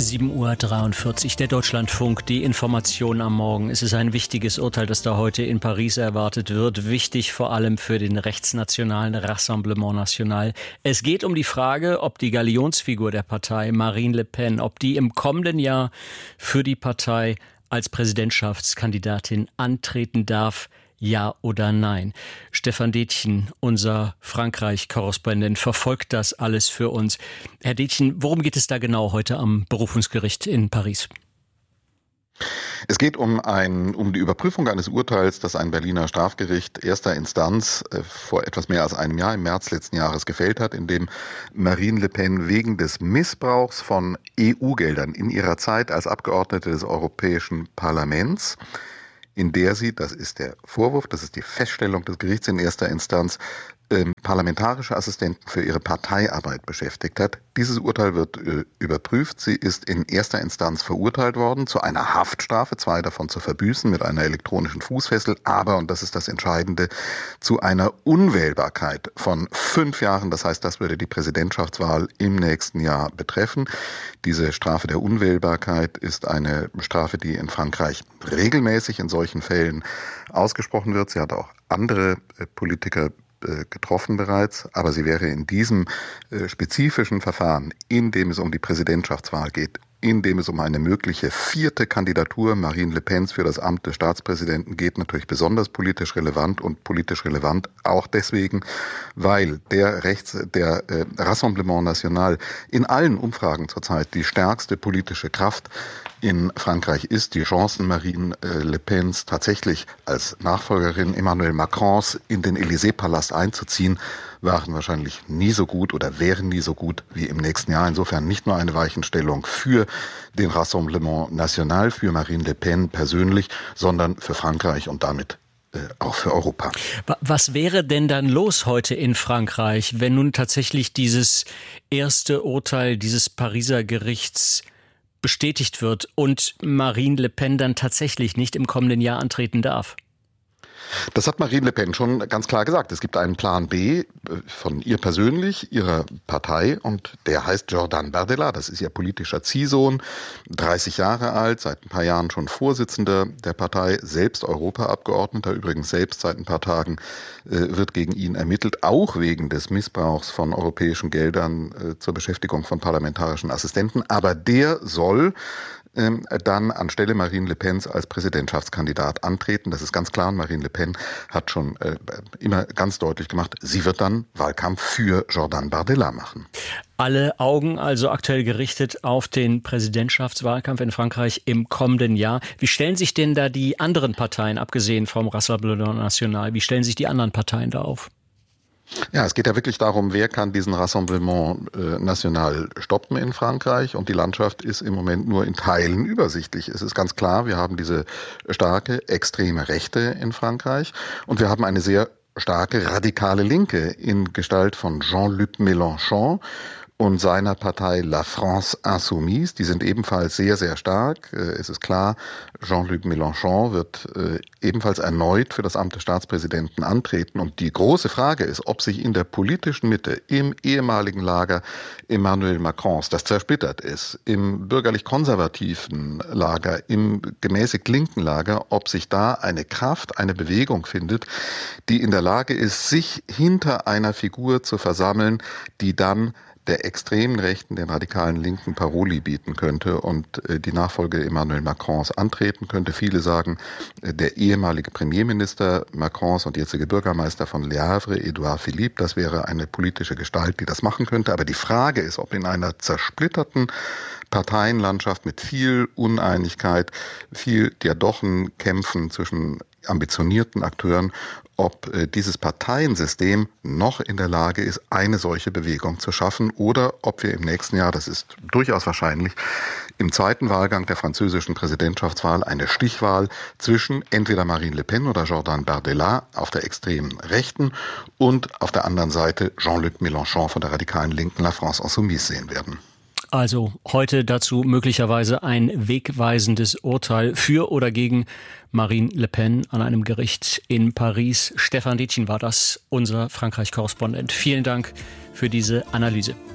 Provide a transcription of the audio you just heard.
7:43 Uhr, der Deutschlandfunk, die Information am Morgen. Es ist ein wichtiges Urteil, das da heute in Paris erwartet wird. Wichtig vor allem für den rechtsnationalen Rassemblement National. Es geht um die Frage, ob die Galionsfigur der Partei, Marine Le Pen, ob die im kommenden Jahr für die Partei als Präsidentschaftskandidatin antreten darf. Ja oder nein? Stefan Detjen, unser Frankreich-Korrespondent, verfolgt das alles für uns. Herr Detjen, worum geht es da genau heute am Berufungsgericht in Paris? Es geht um die Überprüfung eines Urteils, das ein Berliner Strafgericht erster Instanz vor etwas mehr als einem Jahr, im März letzten Jahres, gefällt hat, in dem Marine Le Pen wegen des Missbrauchs von EU-Geldern in ihrer Zeit als Abgeordnete des Europäischen Parlaments, in der sie, das ist der Vorwurf, das ist die Feststellung des Gerichts in erster Instanz, parlamentarische Assistenten für ihre Parteiarbeit beschäftigt hat. Dieses Urteil wird überprüft. Sie ist in erster Instanz verurteilt worden zu einer Haftstrafe, 2 davon zu verbüßen mit einer elektronischen Fußfessel, aber, und das ist das Entscheidende, zu einer Unwählbarkeit von 5 Jahren. Das heißt, das würde die Präsidentschaftswahl im nächsten Jahr betreffen. Diese Strafe der Unwählbarkeit ist eine Strafe, die in Frankreich regelmäßig in solchen Fällen ausgesprochen wird. Sie hat auch andere Politiker getroffen bereits, aber sie wäre in diesem spezifischen Verfahren, in dem es um die Präsidentschaftswahl geht, in dem es um eine mögliche 4. Kandidatur Marine Le Pens für das Amt des Staatspräsidenten geht, natürlich besonders politisch relevant und politisch relevant auch deswegen, weil der Rassemblement National in allen Umfragen zurzeit die stärkste politische Kraft in Frankreich ist. Die Chancen Marine Le Pens tatsächlich als Nachfolgerin Emmanuel Macrons in den Élysée-Palast einzuziehen, waren wahrscheinlich nie so gut oder wären nie so gut wie im nächsten Jahr. Insofern nicht nur eine Weichenstellung für den Rassemblement National, für Marine Le Pen persönlich, sondern für Frankreich und damit auch für Europa. Was wäre denn dann los heute in Frankreich, wenn nun tatsächlich dieses erste Urteil dieses Pariser Gerichts bestätigt wird und Marine Le Pen dann tatsächlich nicht im kommenden Jahr antreten darf? Das hat Marine Le Pen schon ganz klar gesagt. Es gibt einen Plan B von ihr persönlich, ihrer Partei, und der heißt Jordan Bardella. Das ist ihr politischer Ziehsohn, 30 Jahre alt, seit ein paar Jahren schon Vorsitzender der Partei, selbst Europaabgeordneter, übrigens selbst seit ein paar Tagen wird gegen ihn ermittelt, auch wegen des Missbrauchs von europäischen Geldern zur Beschäftigung von parlamentarischen Assistenten. Aber der soll dann anstelle Marine Le Pens als Präsidentschaftskandidat antreten. Das ist ganz klar. Marine Le Pen hat schon immer ganz deutlich gemacht, sie wird dann Wahlkampf für Jordan Bardella machen. Alle Augen also aktuell gerichtet auf den Präsidentschaftswahlkampf in Frankreich im kommenden Jahr. Wie stellen sich denn da die anderen Parteien, abgesehen vom Rassemblement National, wie stellen sich die anderen Parteien da auf? Ja, es geht ja wirklich darum, wer kann diesen Rassemblement National stoppen in Frankreich, und die Landschaft ist im Moment nur in Teilen übersichtlich. Es ist ganz klar, wir haben diese starke extreme Rechte in Frankreich und wir haben eine sehr starke radikale Linke in Gestalt von Jean-Luc Mélenchon und seiner Partei La France Insoumise. Die sind ebenfalls sehr, sehr stark. Es ist klar, Jean-Luc Mélenchon wird ebenfalls erneut für das Amt des Staatspräsidenten antreten. Und die große Frage ist, ob sich in der politischen Mitte, im ehemaligen Lager Emmanuel Macrons, das zersplittert ist, im bürgerlich-konservativen Lager, im gemäßigt linken Lager, ob sich da eine Kraft, eine Bewegung findet, die in der Lage ist, sich hinter einer Figur zu versammeln, die dann der extremen Rechten, den radikalen Linken Paroli bieten könnte und die Nachfolge Emmanuel Macrons antreten könnte. Viele sagen, der ehemalige Premierminister Macrons und jetzige Bürgermeister von Le Havre, Édouard Philippe, das wäre eine politische Gestalt, die das machen könnte. Aber die Frage ist, ob in einer zersplitterten Parteienlandschaft mit viel Uneinigkeit, viel Diadochenkämpfen zwischen ambitionierten Akteuren, ob dieses Parteiensystem noch in der Lage ist, eine solche Bewegung zu schaffen, oder ob wir im nächsten Jahr, das ist durchaus wahrscheinlich, im zweiten Wahlgang der französischen Präsidentschaftswahl eine Stichwahl zwischen entweder Marine Le Pen oder Jordan Bardella auf der extremen Rechten und auf der anderen Seite Jean-Luc Mélenchon von der radikalen Linken La France Insoumise sehen werden. Also heute dazu möglicherweise ein wegweisendes Urteil für oder gegen Marine Le Pen an einem Gericht in Paris. Stefan Detjen war das, unser Frankreich-Korrespondent. Vielen Dank für diese Analyse.